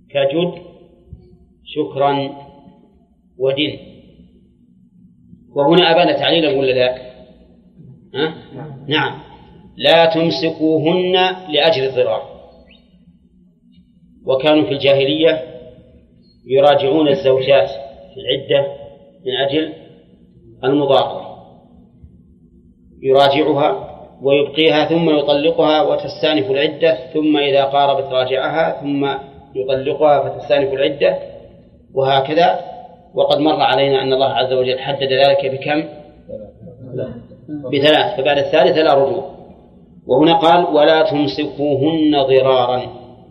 كجد شكرا ودن. وهنا أبان تعليلا ولا لا؟ نعم. لا تمسكوهن لأجل الضرار. وكانوا في الجاهلية يراجعون الزوجات في العدة من أجل المضارة، يراجعها ويبقيها ثم يطلقها وتستأنف العدة، ثم إذا قاربت راجعها ثم يطلقها فتستأنف العدة، وهكذا. وقد مر علينا أن الله عز وجل حدد ذلك بكم؟ ب3، فبعد الثالثة لا رجوع. وهنا قال ولا تمسكوهن ضرارا.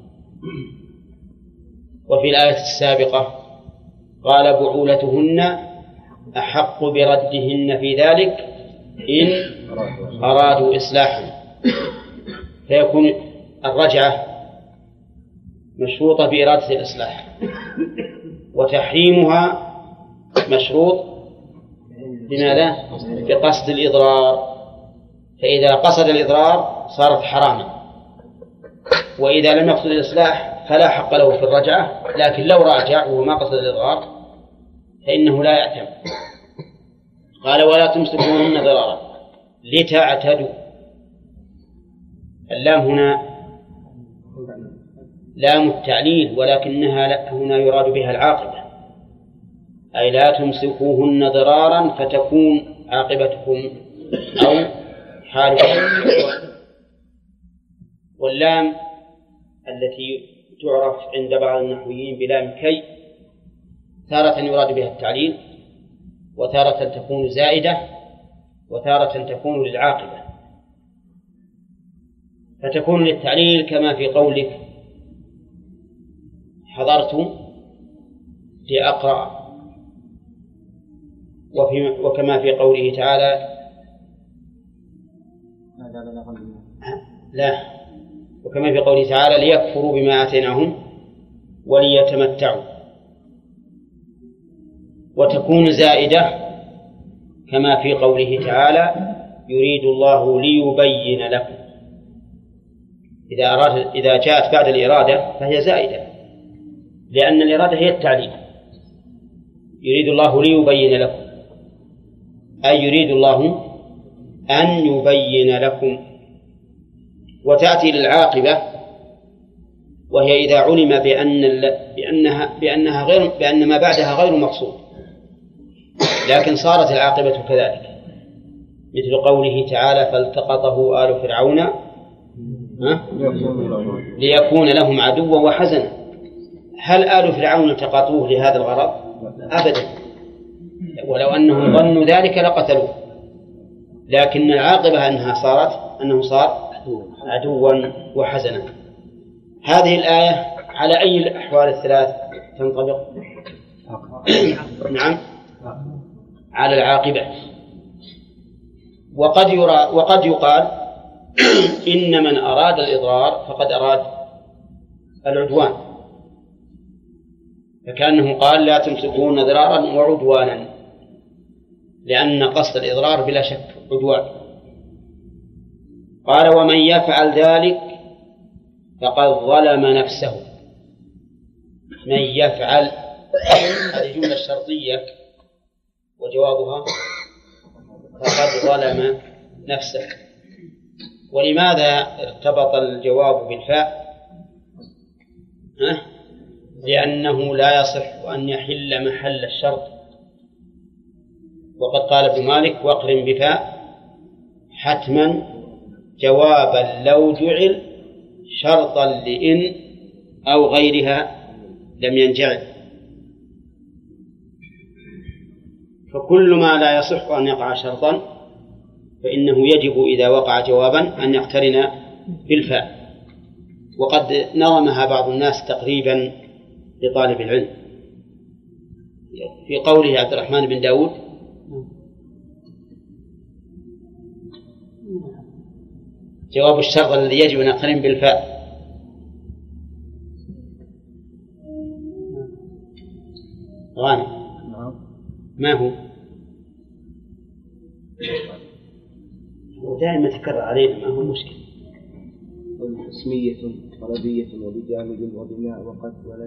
وفي الآية السابقة قال بعولتهن أحق بردهن في ذلك إن أرادوا إصلاحا، فيكون الرجعة مشروطة بإرادة الإصلاح، وتحريمها مشروط بماذا؟ بقصد الإضرار. فإذا قصد الإضرار صارت حراما، وإذا لم يقصد الإصلاح فلا حق له في الرجعة، لكن لو راجع وهو ما قصد الإضرار فإنه لا يعتم. قال ولا تمسكوهن ضرارا لتعتدوا. اللام هنا لام التعليل، ولكنها هنا يراد بها العاقبة، أي لا تمسكوهن ضرارا فتكون عاقبتكم أو حالكم. واللام التي تعرف عند بعض النحويين بلام كي تارة يراد بها التعليل، وتارة تكون زائدة، وتارة تكون للعاقبة. فتكون للتعليل كما في قولك حضرت لأقرأ، وكما في قوله تعالى لا، وكما في قوله تعالى ليكفروا بما آتيناهم وليتمتعوا. وتكون زائدة كما في قوله تعالى يريد الله ليبين لكم. إذا جاءت بعد الإرادة فهي زائدة، لأن الإرادة هي التعليل. يريد الله ليبين لكم، أي يريد الله أن يبين لكم. وتأتي للعاقبة، وهي إذا علم بأن ما بعدها غير مقصود، لكن صارت العاقبة كذلك، مثل قوله تعالى فالتقطه آل فرعون ليكون لهم عدوا وحزنا. هل آل فرعون التقطوه لهذا الغرض؟ أبدا، ولو أنهم ظنوا ذلك لقتلوه، لكن العاقبة أنه صار عدوا وحزنا. هذه الآية على أي الأحوال الثلاث تنطبق؟ نعم، على العاقبة. وقد يقال إن من أراد الإضرار فقد أراد العدوان، فكأنه قال لا تمسكون ضرارا وعدوانا، لأن قصد الإضرار بلا شك عدوان. قال ومن يفعل ذلك فقد ظلم نفسه. من يفعل، هذه جملة شرطية وجوابها فقد ظلم نفسه. ولماذا ارتبط الجواب بالفاء؟ لأنه لا يصح أن يحل محل الشرط. وقد قال ابن مالك واقرن بفاء حتما جوابا لو جعل شرطا لإن أو غيرها لم ينجعل. فكل ما لا يصح أن يقع شرطا فإنه يجب إذا وقع جوابا أن يقترن بالفاء. وقد نظمها بعض الناس تقريبا لطالب العلم في قوله عبد الرحمن بن داود جواب الشرط الذي يجب أن يقترن بالفاء. غانم ما هو؟ ودائما تكرر علينا، ما هو مشكلة. اسمية طلبية وبجانب وبناء وقد